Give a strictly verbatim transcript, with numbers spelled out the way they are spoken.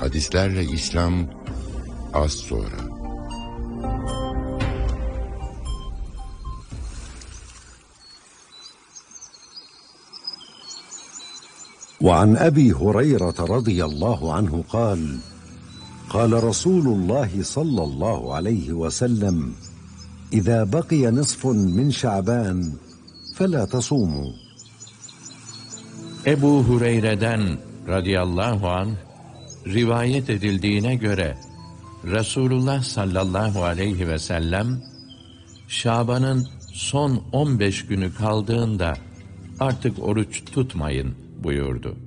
Hadislerle İslam az sonra. وعن أبي هريرة رضي الله عنه قال قال رسول الله صلى الله عليه وسلم إذا بقي نصف من شعبان فلا تصوموا. Ebu Hureyre'den radıyallahu anh rivayet edildiğine göre Resulullah sallallahu aleyhi ve sellem Şaban'ın son on beş günü kaldığında artık oruç tutmayın buyurdu.